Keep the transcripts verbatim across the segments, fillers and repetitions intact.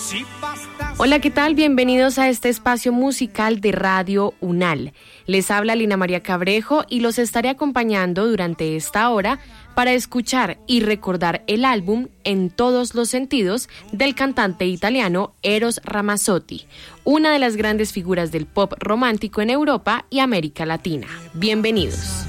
Hola, ¿qué tal? Bienvenidos a este espacio musical de Radio UNAL. Les habla Lina María Cabrejo y los estaré acompañando durante esta hora para escuchar y recordar el álbum En todos los sentidos del cantante italiano Eros Ramazzotti, una de las grandes figuras del pop romántico en Europa y América Latina. Bienvenidos.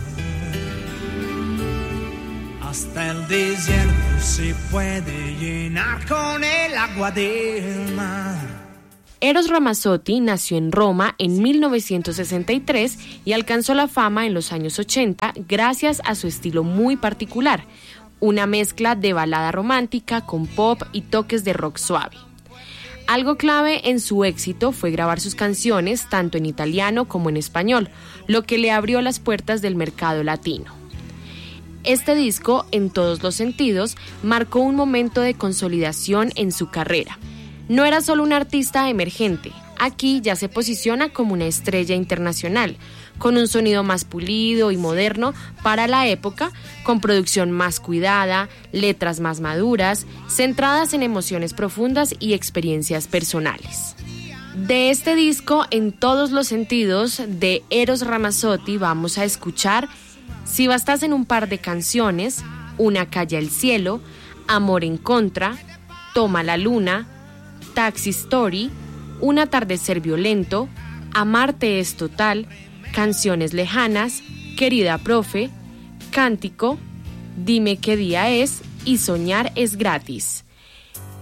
Hasta el desierto se puede llenar con el agua del mar. Eros Ramazzotti nació en Roma en mil novecientos sesenta y tres y alcanzó la fama en los años ochenta gracias a su estilo muy particular, una mezcla de balada romántica con pop y toques de rock suave. Algo clave en su éxito fue grabar sus canciones tanto en italiano como en español, lo que le abrió las puertas del mercado latino. Este disco, En todos los sentidos, marcó un momento de consolidación en su carrera. No era solo un artista emergente, aquí ya se posiciona como una estrella internacional, con un sonido más pulido y moderno para la época, con producción más cuidada, letras más maduras, centradas en emociones profundas y experiencias personales. De este disco, En todos los sentidos, de Eros Ramazzotti, vamos a escuchar Si bastas en un par de canciones, Una calle al cielo, Amor en contra, Toma la luna, Taxi Story, Un atardecer violento, Amarte es total, Canciones lejanas, Querida profe, Cántico, Dime qué día es y Soñar es gratis.